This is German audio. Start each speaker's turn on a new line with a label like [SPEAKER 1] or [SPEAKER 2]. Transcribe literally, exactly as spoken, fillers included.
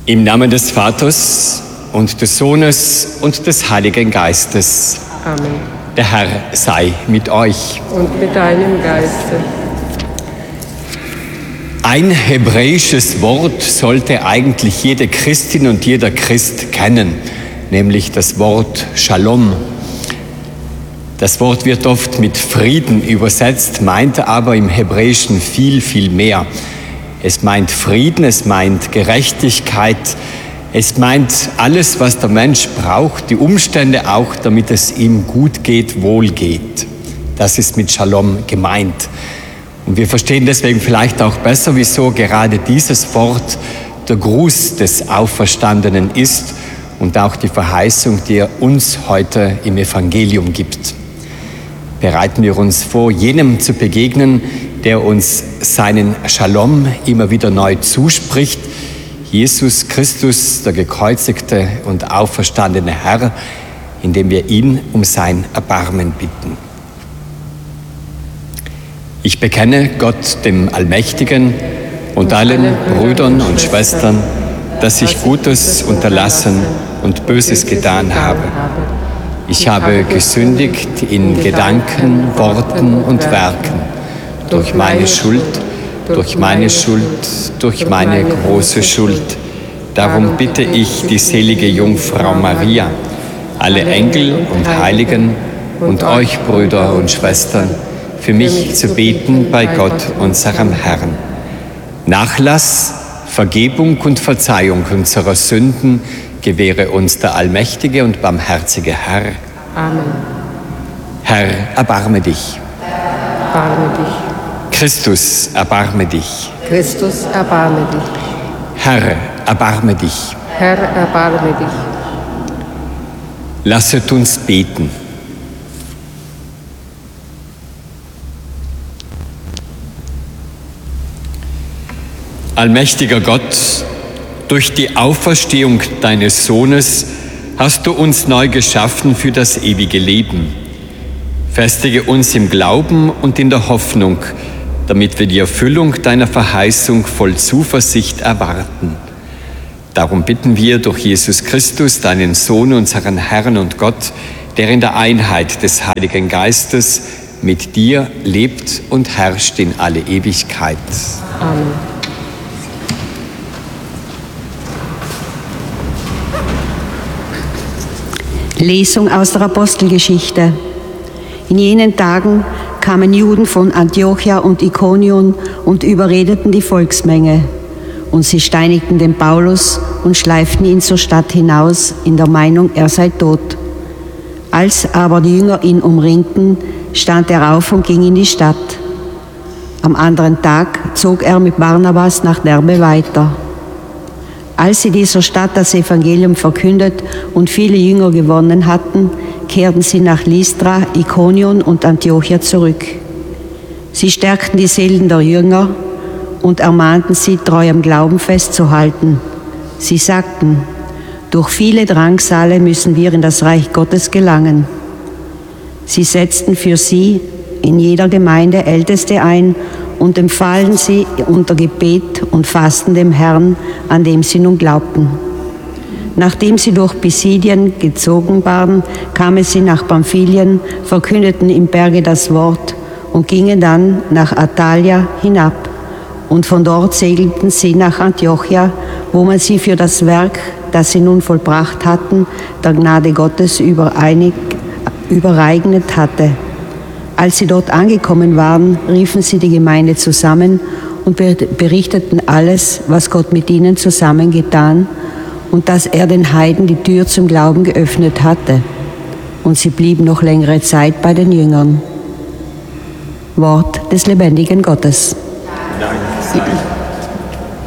[SPEAKER 1] Im Namen des Vaters und des Sohnes und des Heiligen Geistes.
[SPEAKER 2] Amen.
[SPEAKER 1] Der Herr sei mit euch.
[SPEAKER 2] Und mit deinem Geiste.
[SPEAKER 1] Ein hebräisches Wort sollte eigentlich jede Christin und jeder Christ kennen, nämlich das Wort Shalom. Das Wort wird oft mit Frieden übersetzt, meint aber im Hebräischen viel, viel mehr. Es meint Frieden, es meint Gerechtigkeit, es meint alles, was der Mensch braucht, die Umstände auch, damit es ihm gut geht, wohl geht. Das ist mit Shalom gemeint. Und wir verstehen deswegen vielleicht auch besser, wieso gerade dieses Wort der Gruß des Auferstandenen ist und auch die Verheißung, die er uns heute im Evangelium gibt. Bereiten wir uns vor, jenem zu begegnen, der uns seinen Shalom immer wieder neu zuspricht. Jesus Christus, der gekreuzigte und auferstandene Herr, indem wir ihn um sein Erbarmen bitten. Ich bekenne Gott, dem Allmächtigen, und allen Brüdern und Schwestern, dass ich Gutes unterlassen und Böses getan habe. Ich habe gesündigt in Gedanken, Worten und Werken, durch meine Schuld, durch meine Schuld, durch meine große Schuld. Darum bitte ich die selige Jungfrau Maria, alle Engel und Heiligen und euch Brüder und Schwestern, für mich zu beten bei Gott, unserem Herrn. Nachlass, Vergebung und Verzeihung unserer Sünden gewähre uns der allmächtige und barmherzige Herr.
[SPEAKER 2] Amen.
[SPEAKER 1] Herr, erbarme dich.
[SPEAKER 2] Erbarme dich.
[SPEAKER 1] Christus, erbarme dich.
[SPEAKER 2] Christus, erbarme dich.
[SPEAKER 1] Herr, erbarme dich.
[SPEAKER 2] Herr, erbarme dich.
[SPEAKER 1] Lasset uns beten. Allmächtiger Gott, durch die Auferstehung deines Sohnes hast du uns neu geschaffen für das ewige Leben. Festige uns im Glauben und in der Hoffnung, damit wir die Erfüllung deiner Verheißung voll Zuversicht erwarten. Darum bitten wir durch Jesus Christus, deinen Sohn, unseren Herrn und Gott, der in der Einheit des Heiligen Geistes mit dir lebt und herrscht in alle Ewigkeit.
[SPEAKER 2] Amen.
[SPEAKER 3] Lesung aus der Apostelgeschichte. In jenen Tagen kamen Juden von Antiochia und Ikonion und überredeten die Volksmenge. Und sie steinigten den Paulus und schleiften ihn zur Stadt hinaus, in der Meinung, er sei tot. Als aber die Jünger ihn umringten, stand er auf und ging in die Stadt. Am anderen Tag zog er mit Barnabas nach Derbe weiter. Als sie dieser Stadt das Evangelium verkündet und viele Jünger gewonnen hatten, kehrten sie nach Lystra, Ikonion und Antiochia zurück. Sie stärkten die Seelen der Jünger und ermahnten sie, treu am Glauben festzuhalten. Sie sagten, durch viele Drangsale müssen wir in das Reich Gottes gelangen. Sie setzten für sie in jeder Gemeinde Älteste ein und empfahlen sie unter Gebet und Fasten dem Herrn, an dem sie nun glaubten. Nachdem sie durch Pisidien gezogen waren, kamen sie nach Pamphylien, verkündeten im Berge das Wort und gingen dann nach Attalia hinab. Und von dort segelten sie nach Antiochia, wo man sie für das Werk, das sie nun vollbracht hatten, der Gnade Gottes übereinig, übereignet hatte. Als sie dort angekommen waren, riefen sie die Gemeinde zusammen und berichteten alles, was Gott mit ihnen zusammengetan und dass er den Heiden die Tür zum Glauben geöffnet hatte. Und sie blieben noch längere Zeit bei den Jüngern. Wort des lebendigen Gottes.
[SPEAKER 1] Dank sei